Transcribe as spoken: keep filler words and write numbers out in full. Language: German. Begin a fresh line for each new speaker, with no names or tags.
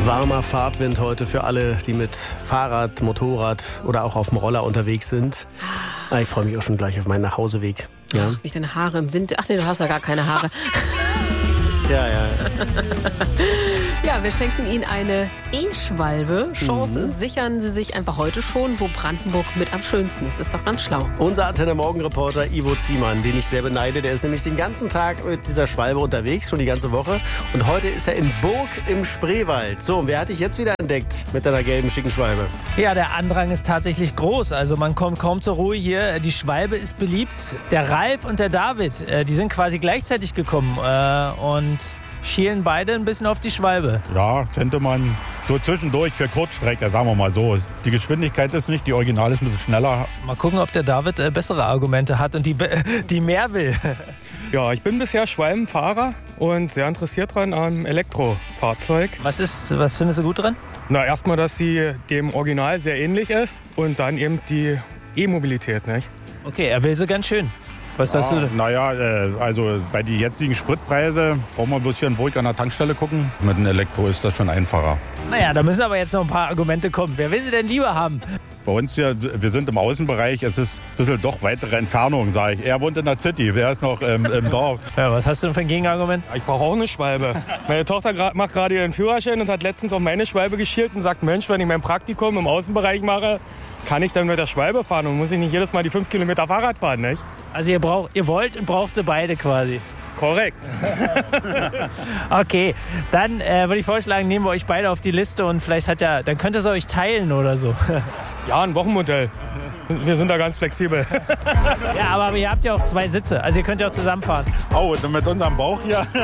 Warmer Fahrtwind heute für alle, die mit Fahrrad, Motorrad oder auch auf dem Roller unterwegs sind. Ah, ich freue mich auch schon gleich auf meinen Nachhauseweg. Ja.
Wie ich deine Haare im Wind. Ach nee, du hast ja gar keine Haare.
Ja, ja.
Ja, wir schenken Ihnen eine E-Schwalbe. Chance
Mhm.
sichern Sie sich einfach heute schon, wo Brandenburg mit am schönsten ist. Ist doch ganz schlau.
Unser Antenne-Morgen-Reporter Ivo Ziemann, den ich sehr beneide, der ist nämlich den ganzen Tag mit dieser Schwalbe unterwegs, schon die ganze Woche. Und heute ist er in Burg im Spreewald. So, und wer hat dich jetzt wieder entdeckt mit deiner gelben, schicken Schwalbe?
Ja, der Andrang ist tatsächlich groß. Also man kommt kaum zur Ruhe hier. Die Schwalbe ist beliebt. Der Ralf und der David, äh, die sind quasi gleichzeitig gekommen äh, und schielen beide ein bisschen auf die Schwalbe.
Ja, könnte man so zwischendurch für Kurzstrecke, sagen wir mal so. Die Geschwindigkeit ist nicht, die Original ist ein bisschen schneller.
Mal gucken, ob der David äh, bessere Argumente hat und die, be- die mehr will.
Ja, ich bin bisher Schwalbenfahrer und sehr interessiert dran am Elektrofahrzeug.
Was ist, was findest du gut dran?
Na, erstmal, dass sie dem Original sehr ähnlich ist und dann eben die E-Mobilität, nicht?
Okay, er will sie ganz schön. Was sagst
Ja,
du?
naja, äh, also bei den jetzigen Spritpreisen brauchen wir bloß hier in Burg an der Tankstelle gucken. Mit dem Elektro ist das schon einfacher.
Naja, da müssen aber jetzt noch ein paar Argumente kommen. Wer will sie denn lieber haben?
Bei uns hier, wir sind im Außenbereich, es ist ein bisschen doch weitere Entfernung, sage ich. Er wohnt in der City, wer ist noch ähm, im Dorf?
Ja, was hast du denn für ein Gegenargument?
Ich brauche auch eine Schwalbe. Meine Tochter gra- macht gerade ihren Führerschein und hat letztens auf meine Schwalbe geschielt und sagt, Mensch, wenn ich mein Praktikum im Außenbereich mache, kann ich dann mit der Schwalbe fahren und muss ich nicht jedes Mal die fünf Kilometer Fahrrad fahren, nicht?
Also ihr, braucht, ihr wollt und braucht sie beide quasi.
Korrekt.
Okay, dann äh, würde ich vorschlagen, nehmen wir euch beide auf die Liste und vielleicht hat ja, dann könnt ihr es euch teilen oder so.
Ja, ein Wochenmodell. Wir sind da ganz flexibel.
Ja, aber ihr habt ja auch zwei Sitze, also ihr könnt ja auch zusammenfahren.
Oh, mit unserem Bauch hier.